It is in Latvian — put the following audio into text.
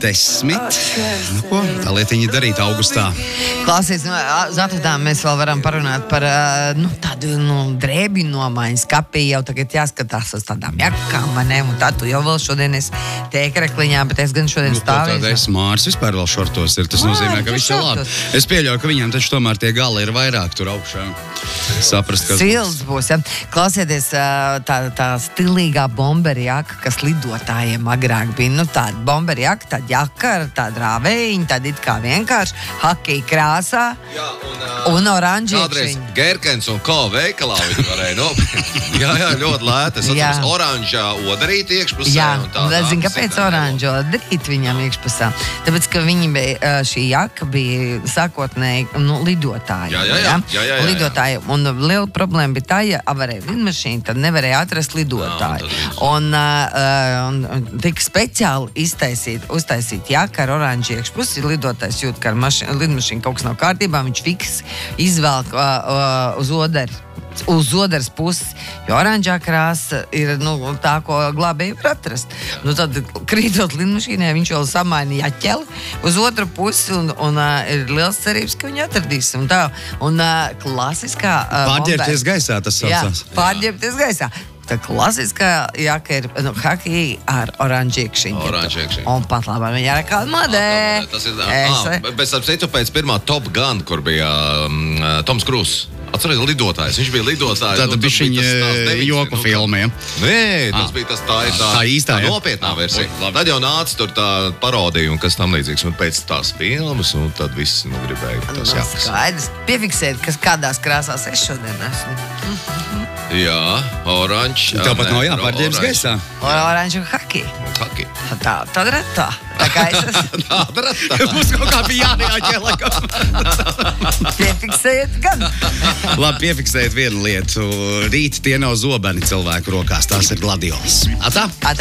10. Nu, ko tā lietiņa darīt augustā? Klausies, uz atradām mēs vēl varam parunāt par tādu drēbju nomaiņas kapī. Jau tagad jāskatās uz tādām jakām, vai ne? Un tā tu jau vēl šodien esi tēkrekliņā, bet es gan šodien stāvu. Tādēļ Māris vispār vēl šortos ir. Tas nozīmē, ka viss ir labi. Es pieļauju, ka viņam taču tomēr tie gali ir vairāk tur augšā. Saprast, kas Silds būs, ja? Klausieties, tā stilīgā bomberjaka, kas lidotājiem agrāk bija. Nu, tāda bomberjaka, tāda jaka ar tādu rāvējiņu, tāda it kā vienkārši hakeja krāsā un oranži Kādreiz iekšiņu. Gerkens un Ko veikalā viņi varēja nopirkt. Jā, ļoti lēti. Es atceros oranžā odarīti iekšpusē. Jā, un es zinu, kāpēc oranžo drīt viņam iekšpusā. Tāpēc, ka viņi bija, šī jaka bija sākotnēji lidotāji. Jā. Lidotāji. Un liela problēma bija tā, ja avarēja lidmašīna, tad nevarēja atrast lidotāju. Un tika speciāli uztaisīt jaka ar oranžu iekšpusi. Lidotājs jūt, ka ar lidmašīnu kaut kas nav kārtībā, viņš fiks izvelk uz odaras puses, jo oranžā krāsa ir tā, ko glābēji var atrast. Tad, krītot lidmašīnai, viņš vēl samaina jaķeli uz otru pusi un ir liels cerības, ka viņi atradīs. Un klasiskā pārģērbties gaisā tas saucās. Jā, pārģērbties gaisā. Tā klasiskā jaka ir haki ar oranžu iekšiņu. Un pat labāk viņa ir kāda modē. Bet ap citu pēc pirmā Top Gun, kur bija Toms Krūss. Atceries, lidotājs. Viņš bija lidotājs. Tāda bišķiņa joku filmiem. Nē, tas bija tā īstā, tā nopietnā versija. Tad jau nāca tur tā parodija un kas tam līdzīgs. Un pēc tās filmas, un tad viss gribēja tas jakas. Skaidrs. Piefiksēt, kas kādās krāsās es šodien esmu. Jā, oranžs. Tāpat nav jāpārģērbs gaisā. Oranžu haki. Haki. Tad retā. Tā kā es esmu. Tāda retā. Mums kaut kā bija jāreaģē, laikam. Piefiksējiet gan. Labi, piefiksējiet vienu lietu. Rīt tie nav zobeni cilvēku rokās, tās ir gladiolas. Atā?